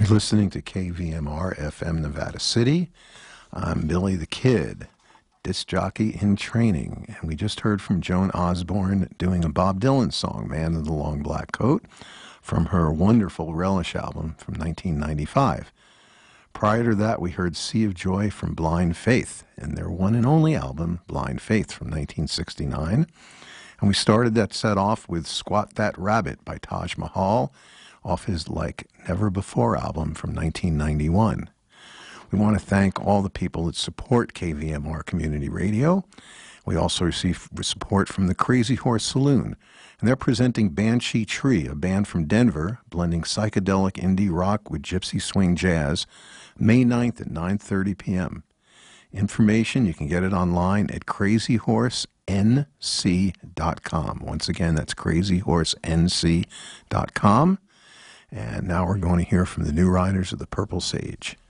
You're listening to KVMR FM Nevada City. I'm Billy the Kid, disc jockey in training, and we just heard from Joan Osborne doing a Bob Dylan song, Man in the Long Black Coat, from her wonderful Relish album from 1995. Prior to that, we heard Sea of Joy from Blind Faith and their one and only album, Blind Faith, from 1969. And we started that set off with Squat That Rabbit by Taj Mahal off his Like Never Before album from 1991. We want to thank all the people that support KVMR Community Radio. We also receive support from the Crazy Horse Saloon, and they're presenting Banshee Tree, a band from Denver, blending psychedelic indie rock with gypsy swing jazz, May 9th at 9:30 p.m. Information, you can get it online at crazyhorsenc.com. Once again, that's crazyhorsenc.com. And now we're going to hear from the New Riders of the Purple Sage.